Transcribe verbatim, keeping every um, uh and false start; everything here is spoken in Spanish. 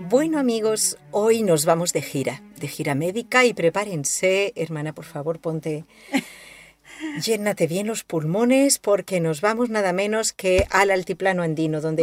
Bueno, amigos, hoy nos vamos de gira, de gira médica y prepárense, hermana, por favor, ponte, llénate bien los pulmones porque nos vamos nada menos que al altiplano andino, donde